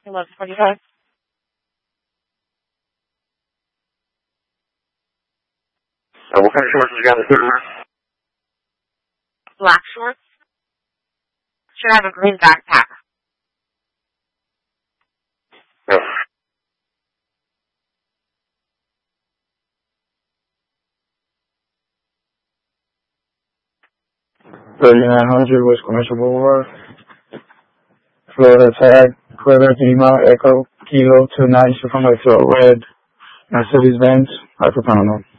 11:45. What kind of shorts you got in the suit? Black shorts. Should have a green backpack. Yeah. 3900 West Commercial Boulevard, Florida tag, Quiver, Lima, Echo, Kilo 290 from a red Mercedes-Benz, Hyperpanel.